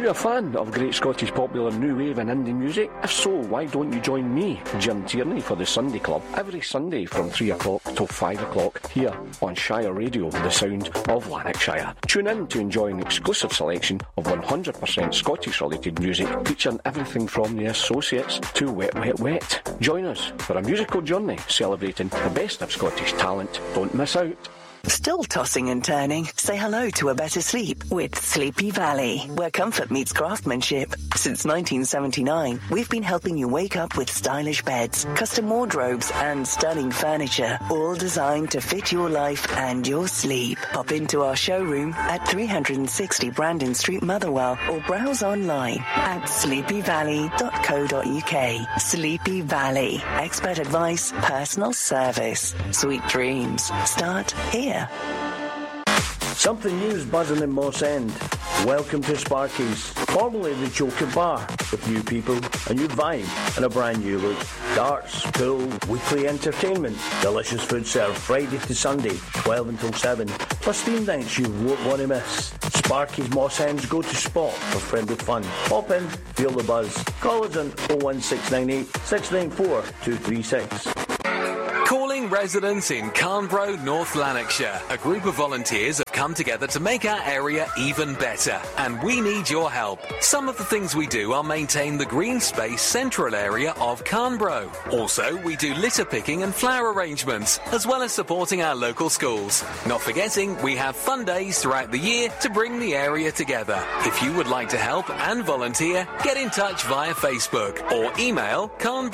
you a fan of great Scottish popular new wave and indie music? If so, why don't you join me, Jim Tierney, for the Sunday Club every Sunday from 3 o'clock till 5 o'clock here on Shire Radio, the sound of Lanarkshire. Tune in to enjoy an exclusive selection of 100% Scottish-related music featuring everything from The Associates to Wet Wet Wet. Join us for a musical journey celebrating the best of Scottish talent. Don't miss out. Still tossing and turning? Say hello to a better sleep with Sleepy Valley, where comfort meets craftsmanship. Since 1979, we've been helping you wake up with stylish beds, custom wardrobes, and stunning furniture, all designed to fit your life and your sleep. Pop into our showroom at 360 Brandon Street, Motherwell, or browse online at sleepyvalley.co.uk. Sleepy Valley. Expert advice, personal service. Sweet dreams start here. Something new is buzzing in Moss End. Welcome to Sparky's, formerly the Joker Bar, with new people, a new vibe, and a brand new look. Darts, pool, weekly entertainment, delicious food served Friday to Sunday, 12 until 7, plus theme nights you won't want to miss. Sparky's Moss End's go-to spot for friendly fun. Pop in, feel the buzz. Call us on 01698 694 236. Calling residents in Carnbro, North Lanarkshire. A group of volunteers have come together to make our area even better, and we need your help. Some of the things we do are maintain the green space central area of Carnbro. Also, we do litter picking and flower arrangements, as well as supporting our local schools. Not forgetting, we have fun days throughout the year to bring the area together. If you would like to help and volunteer, get in touch via Facebook or email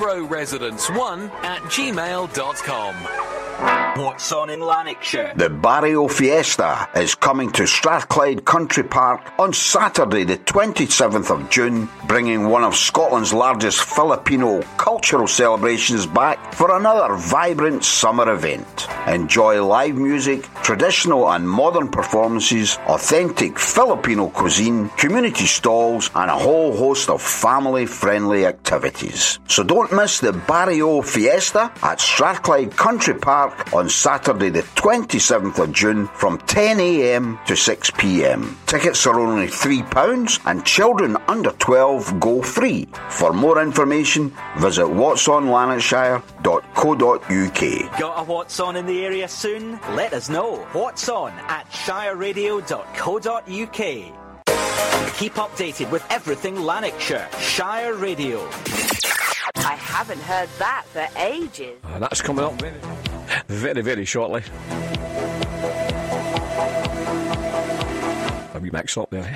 carnbroresidents1@gmail.com. What's on in Lanarkshire? The Barrio Fiesta is coming to Strathclyde Country Park on Saturday the 27th of June, bringing one of Scotland's largest Filipino cultural celebrations back for another vibrant summer event. Enjoy live music, traditional and modern performances, authentic Filipino cuisine, community stalls, and a whole host of family-friendly activities. So don't miss the Barrio Fiesta at Strathclyde Country Park on Saturday the 27th of June from 10 a.m. to 6 p.m. Tickets are only £3 and children under 12 go free. For more information, visit whatsonlanarkshire.co.uk. Got a What's On in the area soon? Let us know. What's On at shireradio.co.uk. Keep updated with everything Lanarkshire. Shire Radio. I haven't heard that for ages. That's coming up very, very shortly. A wee mix up there,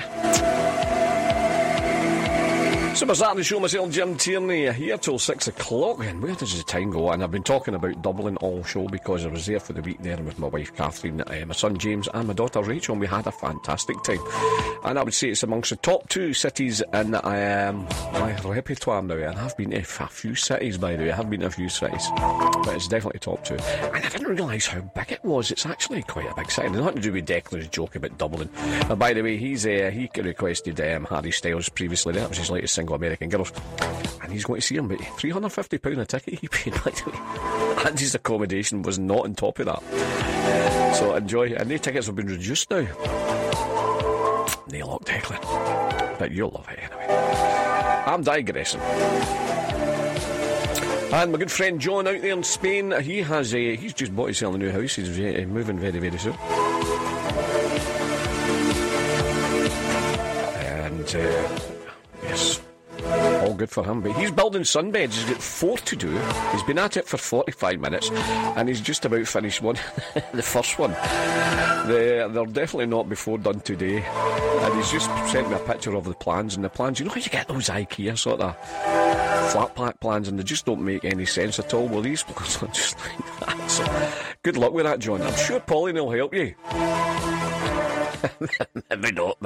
Super Saturday show, myself, Jim Tierney, here till 6 o'clock. And where does the time go? And I've been talking about Dublin all show because I was there for the week there with my wife Catherine, my son James, and my daughter Rachel, and we had a fantastic time. And I would say it's amongst the top 2 cities in my repertoire now. And I've been to a few cities, by the way. I have been to a few cities, but it's definitely top 2. And I didn't realise how big it was. It's actually quite a big city. There's nothing to do with Declan's joke about Dublin. By the way, he requested Harry Styles previously. That was his latest single, American Girls, and he's going to see him, but £350 a ticket he paid, by the way, and his accommodation was not on top of that. So enjoy, and the tickets have been reduced now. They look Declan, but you'll love it anyway. I'm digressing. And my good friend John out there in Spain, he's just bought himself a new house. He's moving very, very soon. And yes, all good for him, but he's building sunbeds. He's got 4 to do. He's been at it for 45 minutes and he's just about finished one. The first one. They're definitely not before done today, and he's just sent me a picture of the plans, and the plans, you know how you get those IKEA sort of flat pack plans and they just don't make any sense at all. Well, these plans are just like that. So good luck with that, John. I'm sure Pauline will help you. Maybe not.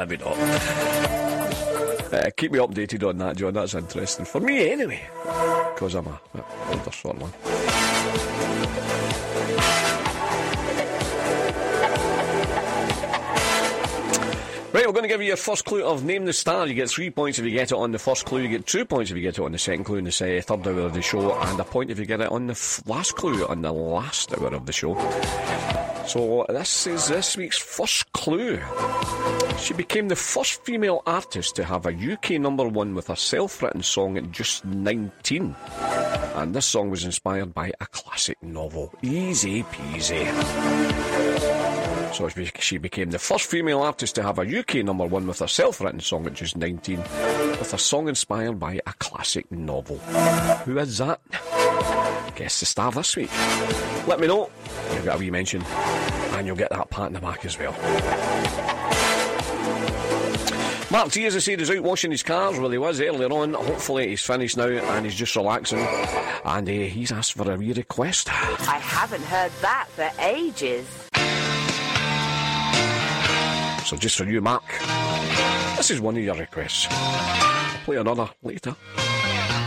Keep me updated on that, John. That's interesting for me anyway, because I'm a older sort of one. Right, we're going to give you your first clue of Name the Star. You get 3 points if you get it on the first clue. You get 2 points if you get it on the second clue in the third hour of the show, and a point if you get it on the last clue on the last hour of the show. So this is this week's first clue. She became the first female artist to have a UK number one with a self-written song at just 19. And this song was inspired by a classic novel. Easy peasy. So she became the first female artist to have a UK number one with a self-written song at just 19, with a song inspired by a classic novel. Who is that? Guess the star this week. Let me know. You'll get a wee mention, and you'll get that pat in the back as well. Mark T, as I said, is out washing his cars. Well, he was earlier on. Hopefully he's finished now and he's just relaxing. And he's asked for a wee request. I haven't heard that for ages. So just for you, Mark, this is one of your requests. I'll play another later.